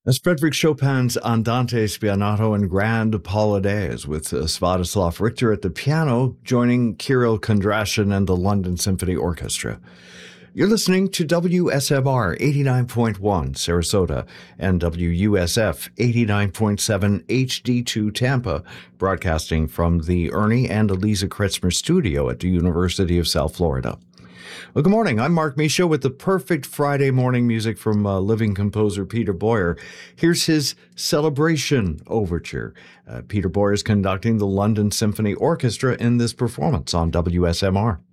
As Frederick Chopin's Andante Spianato and Grand Polonaise with Sviatoslav Richter at the piano, joining Kirill Kondrashin and the London Symphony Orchestra. You're listening to WSMR 89.1 Sarasota and WUSF 89.7 HD2 Tampa, broadcasting from the Ernie and Eliza Kretzmer studio at the University of South Florida. Well, good morning. I'm Mark Misha with the perfect Friday morning music from living composer Peter Boyer. Here's his Celebration Overture. Peter Boyer is conducting the London Symphony Orchestra in this performance on WSMR.